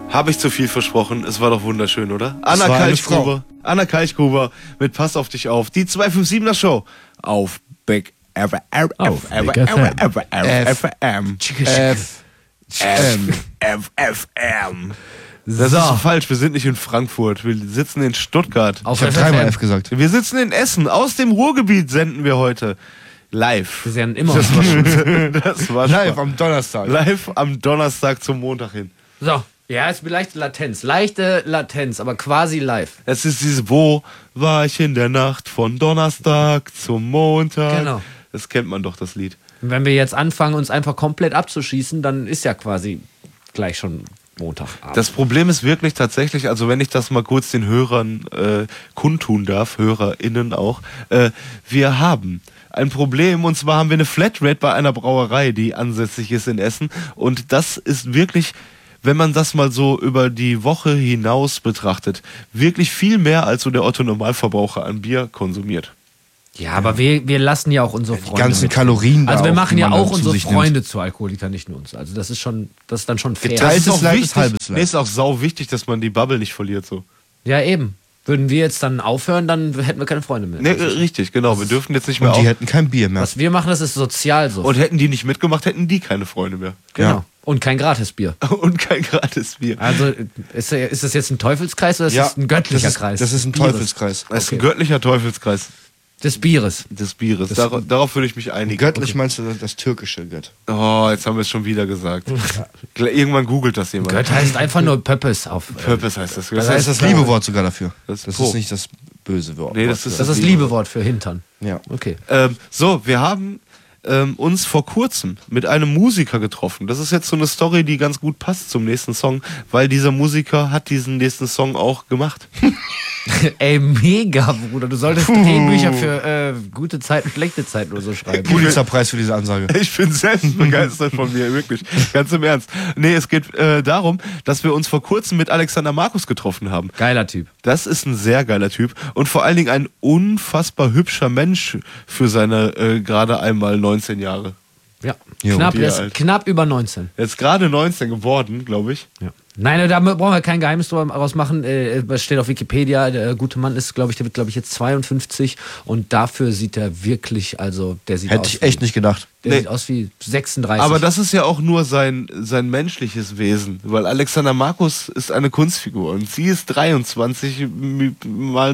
Habe ich zu viel versprochen? Es war doch wunderschön, oder? Anna Kalchgruber mit Pass auf dich auf. Die 257er Show auf Big FM. Das ist falsch, wir sind nicht in Frankfurt, wir sitzen in Stuttgart. Ich habe dreimal F gesagt. Wir sitzen in Essen, aus dem Ruhrgebiet senden wir heute. Live. Wir senden immer. Das war Live am Donnerstag. Live am Donnerstag zum Montag hin. So, ja, es ist leichte Latenz, aber quasi live. Es ist dieses, wo war ich in der Nacht von Donnerstag zum Montag? Genau. Das kennt man doch, das Lied. Und wenn wir jetzt anfangen, uns einfach komplett abzuschießen, dann ist ja quasi gleich schon Montagabend. Das Problem ist wirklich tatsächlich, also wenn ich das mal kurz den Hörern kundtun darf, HörerInnen auch, wir haben ein Problem, und zwar haben wir eine Flatrate bei einer Brauerei, die ansässig ist in Essen, und das ist wirklich, wenn man das mal so über die Woche hinaus betrachtet, wirklich viel mehr, als so der Otto-Normalverbraucher an Bier konsumiert. Ja, aber wir lassen ja auch unsere Freunde. Die ganzen Kalorien. Also wir machen ja auch unsere Freunde Freunde zu Alkoholikern, nicht nur uns. Also das ist dann schon fair. Geteiltes Leid ist halbes Nee, Leid. ist auch sau wichtig, dass man die Bubble nicht verliert, so. Ja, eben. Würden wir jetzt dann aufhören, dann hätten wir keine Freunde mehr. Nee, richtig, genau. Wir dürfen jetzt nicht mehr Und die hätten kein Bier mehr. Was wir machen, das ist sozial so. Und hätten die nicht mitgemacht, hätten die keine Freunde mehr. Genau. Ja. Und kein Gratisbier. Und kein Gratisbier. Also ist das jetzt ein Teufelskreis oder ist das ein göttlicher Kreis? Das ist ein Bieres. Teufelskreis. Das ist ein göttlicher Teufelskreis Des Bieres. des Bieres. Darauf würde ich mich einigen. Göttlich meinst du das türkische Gött? Oh, jetzt haben wir es schon wieder gesagt. Irgendwann googelt das jemand. Gött heißt einfach nur Pöppes auf. Purpose heißt das. Das heißt das Liebewort sogar dafür. Das Das Po. ist nicht das böse Wort. Nee, das ist Das ist das Liebewort für Hintern. Ja. Okay. So, wir haben uns vor kurzem mit einem Musiker getroffen. Das ist jetzt so eine Story, die ganz gut passt zum nächsten Song, weil dieser Musiker hat diesen nächsten Song auch gemacht. Ey, mega, Bruder. Du solltest Drehbücher für gute Zeiten, schlechte Zeiten oder so schreiben. Pulitzerpreis für diese Ansage. Ich bin selbst begeistert von mir, wirklich. Ganz im Ernst. Nee, es geht darum, dass wir uns vor kurzem mit Alexander Markus getroffen haben. Geiler Typ. Das ist ein sehr geiler Typ und vor allen Dingen ein unfassbar hübscher Mensch für seine gerade einmal 19 Jahre. Ja. Jo. Knapp, Die er ist alt. knapp über 19. Er ist gerade 19 geworden, glaube ich. Ja. Nein, da brauchen wir kein Geheimnis daraus machen. Es steht auf Wikipedia, der gute Mann ist, der wird, glaube ich, jetzt 52 und dafür sieht er wirklich, also der sieht Hätte aus ich echt nicht gedacht. Der sieht aus wie 36. Aber das ist ja auch nur sein menschliches Wesen, weil Alexander Markus ist eine Kunstfigur und sie ist 23 mal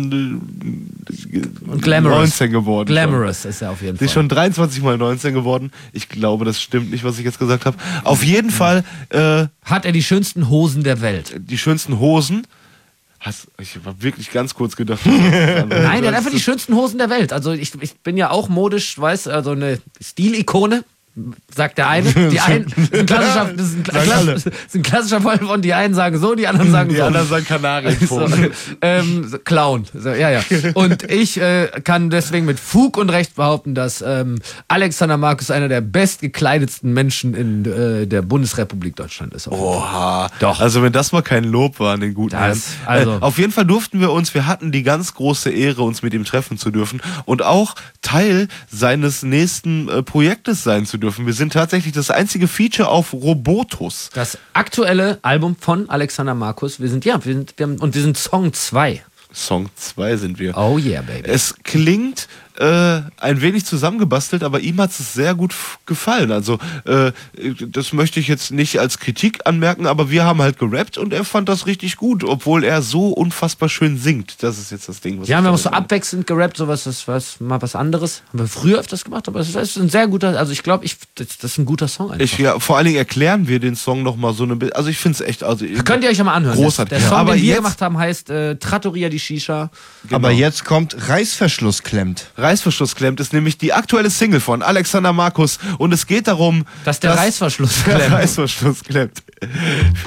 und glamorous. 19 geworden. Glamorous ist er auf jeden Sie Fall. ist schon 23 mal 19 geworden. Ich glaube, das stimmt nicht, was ich jetzt gesagt habe. Auf jeden Fall Hat er die schönsten Hosen der Welt. die schönsten Hosen. Ich habe wirklich ganz kurz gedacht. Nein, der hat einfach die schönsten Hosen der Welt. Also ich bin ja auch modisch, weißt, also eine Stilikone, sagt der eine. Die einen, das ist ein klassischer Fall von, die einen sagen so, die anderen sagen Die so. anderen sagen Kanarienvogel. So, Clown. So, ja. Und ich kann deswegen mit Fug und Recht behaupten, dass Alexander Markus einer der bestgekleidetsten Menschen in der Bundesrepublik Deutschland ist. Oha. Doch. Also wenn das mal kein Lob war an den guten Herrn. Also- Auf jeden Fall wir hatten die ganz große Ehre, uns mit ihm treffen zu dürfen und auch Teil seines nächsten Projektes sein zu dürfen. Wir sind tatsächlich das einzige Feature auf Robotus. Das aktuelle Album von Alexander Markus. Wir sind Song 2. Song 2 sind wir. Oh yeah, baby. Es klingt ein wenig zusammengebastelt, aber ihm hat es sehr gut gefallen. Also das möchte ich jetzt nicht als Kritik anmerken, aber wir haben halt gerappt und er fand das richtig gut, obwohl er so unfassbar schön singt. Das ist jetzt das Ding. Was Ja, ich wir haben damit so meine. abwechselnd gerappt, mal was anderes. Haben wir früher öfters gemacht, aber es ist ein sehr guter, also ich glaube, das ist ein guter Song einfach. Vor allen Dingen erklären wir den Song nochmal so eine bisschen. Also ich finde es echt. Also, Könnt ihr euch ja mal anhören. Großartig. Der Song, Aber den wir jetzt- gemacht haben, heißt Trattoria di Shisha. Aber jetzt kommt Reißverschluss klemmt. Reißverschluss klemmt ist nämlich die aktuelle Single von Alexander Markus und es geht darum, Dass der Reißverschluss der klemmt. Reißverschluss klemmt.